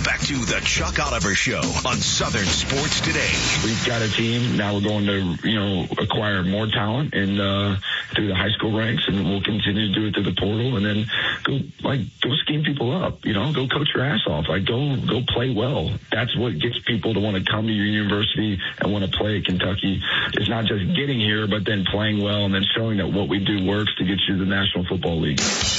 Back to the Chuck Oliver Show on Southern Sports Today. We've got a team. Now we're going to, acquire more talent and through the high school ranks, and we'll continue to do it through the portal, and then go scheme people up. Go coach your ass off. Go play well. That's what gets people to want to come to your university and want to play at Kentucky. It's not just getting here, but then playing well and then showing that what we do works to get you to the National Football League.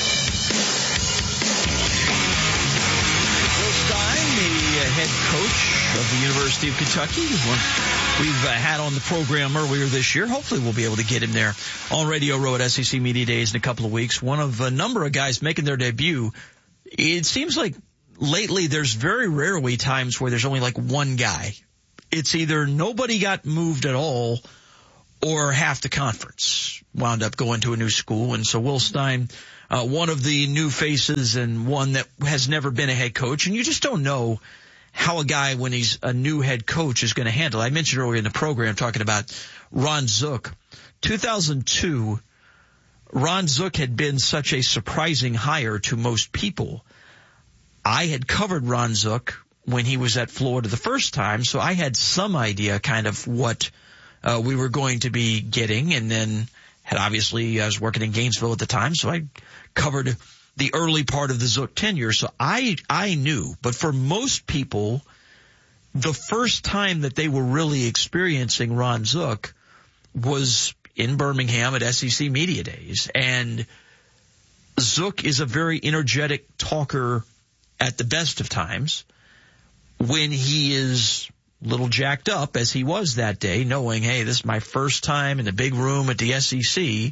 Head coach of the University of Kentucky, we've had on the program earlier this year. Hopefully we'll be able to get him there on Radio Row at SEC Media Days in a couple of weeks. One of a number of guys making their debut. It seems like lately there's very rarely times where there's only like one guy. It's either nobody got moved at all or half the conference wound up going to a new school. And so Will Stein, one of the new faces and one that has never been a head coach, and you just don't know how a guy, when he's a new head coach, is going to handle it. I mentioned earlier in the program talking about Ron Zook. 2002, Ron Zook had been such a surprising hire to most people. I had covered Ron Zook when he was at Florida the first time, so I had some idea kind of what we were going to be getting, and then I was working in Gainesville at the time, so I covered the early part of the Zook tenure. So I knew, but for most people, the first time that they were really experiencing Ron Zook was in Birmingham at SEC Media Days. And Zook is a very energetic talker at the best of times. When he is a little jacked up, as he was that day, knowing, hey, this is my first time in the big room at the SEC,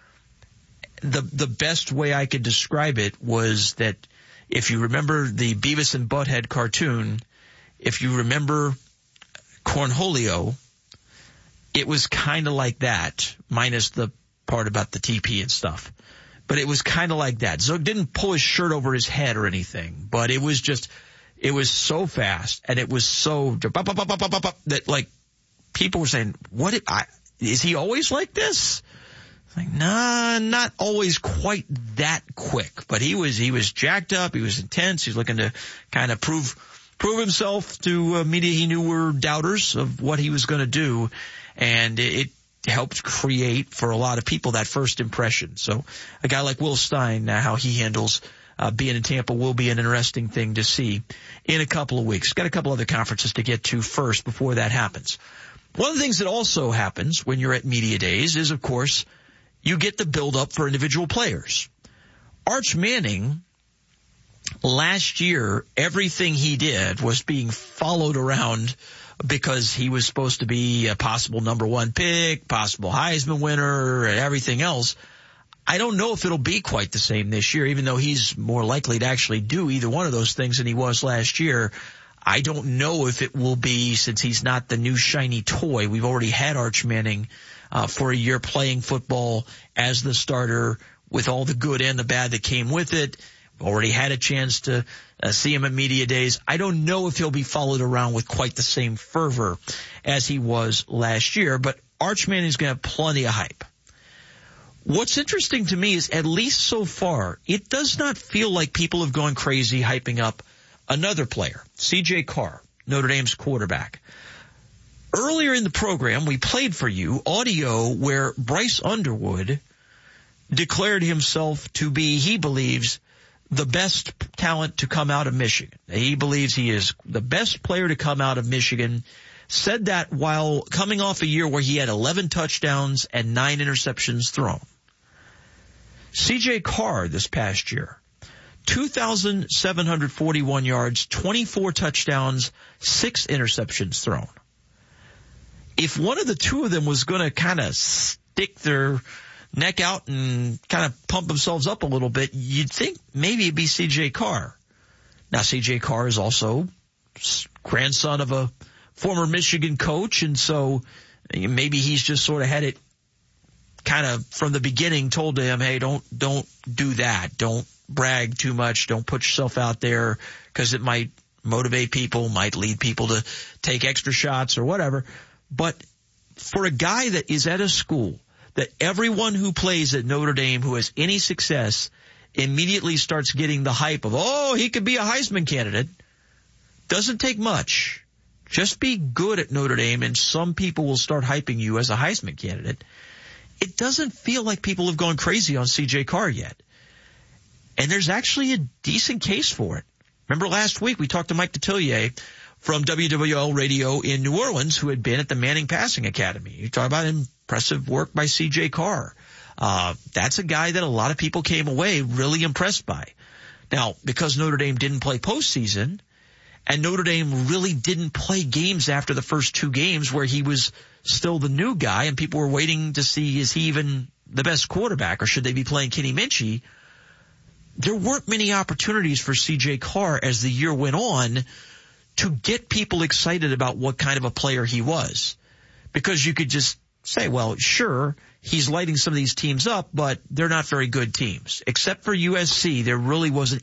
the best way I could describe it was that if you remember the Beavis and Butthead cartoon, if you remember Cornholio, it was kind of like that, minus the part about the TP and stuff. But it was kind of like that. Zook didn't pull his shirt over his head or anything, but it was so fast, and it was so that like people were saying, is he always like this? Like, nah, not always quite that quick, but he was jacked up. He was intense. He's looking to kind of prove himself to media he knew were doubters of what he was going to do. And it helped create for a lot of people that first impression. So a guy like Will Stein, how he handles being in Tampa will be an interesting thing to see in a couple of weeks. Got a couple other conferences to get to first before that happens. One of the things that also happens when you're at Media Days is, of course, you get the build-up for individual players. Arch Manning, last year, everything he did was being followed around because he was supposed to be a possible number one pick, possible Heisman winner, and everything else. I don't know if it'll be quite the same this year, even though he's more likely to actually do either one of those things than he was last year. I don't know if it will be, since he's not the new shiny toy. We've already had Arch Manning for a year playing football as the starter with all the good and the bad that came with it. Already had a chance to see him at Media Days. I don't know if he'll be followed around with quite the same fervor as he was last year, but Arch Manning's going to have plenty of hype. What's interesting to me is, at least so far, it does not feel like people have gone crazy hyping up another player, C.J. Carr, Notre Dame's quarterback. Earlier in the program, we played for you audio where Bryce Underwood declared himself to be, he believes, the best talent to come out of Michigan. He believes he is the best player to come out of Michigan. Said that while coming off a year where he had 11 touchdowns and 9 interceptions thrown. C.J. Carr this past year, 2,741 yards, 24 touchdowns, 6 interceptions thrown. If one of the two of them was going to kind of stick their neck out and kind of pump themselves up a little bit, you'd think maybe it'd be C.J. Carr. Now, C.J. Carr is also grandson of a former Michigan coach, and so maybe he's just sort of had it kind of from the beginning told to him, hey, don't do that. Don't brag too much. Don't put yourself out there, because it might motivate people, might lead people to take extra shots or whatever. But for a guy that is at a school that everyone who plays at Notre Dame who has any success immediately starts getting the hype of, oh, he could be a Heisman candidate. Doesn't take much. Just be good at Notre Dame, and some people will start hyping you as a Heisman candidate. It doesn't feel like people have gone crazy on C.J. Carr yet. And there's actually a decent case for it. Remember last week we talked to Mike Detillier from WWL Radio in New Orleans, who had been at the Manning Passing Academy. You talk about impressive work by C.J. Carr. That's a guy that a lot of people came away really impressed by. Now, because Notre Dame didn't play postseason, and Notre Dame really didn't play games after the first two games where he was still the new guy and people were waiting to see, is he even the best quarterback, or should they be playing Kenny Minchey? There weren't many opportunities for C.J. Carr as the year went on to get people excited about what kind of a player he was. Because you could just say, well, sure, he's lighting some of these teams up, but they're not very good teams. Except for USC, there really wasn't